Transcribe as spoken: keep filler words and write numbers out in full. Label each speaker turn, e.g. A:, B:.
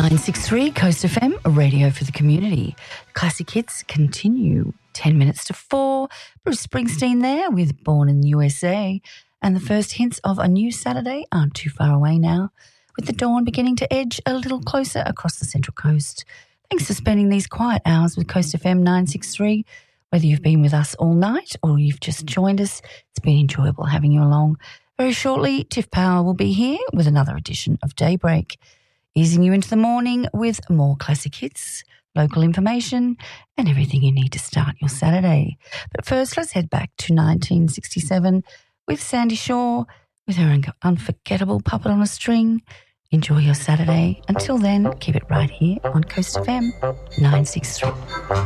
A: nine six three Coast F M, a radio for the community. Classic hits continue. Ten minutes to four. Bruce Springsteen there with Born in the U S A. And the first hints of a new Saturday aren't too far away now, with the dawn beginning to edge a little closer across the Central Coast. Thanks for spending these quiet hours with Coast F M nine six three. Whether you've been with us all night or you've just joined us, it's been enjoyable having you along. Very shortly, Tiff Power will be here with another edition of Daybreak, easing you into the morning with more classic hits, local information, and everything you need to start your Saturday. But first, let's head back to nineteen sixty-seven with Sandy Shaw with her unforgettable Puppet on a String. Enjoy your Saturday. Until then, keep it right here on Coast F M nine six three.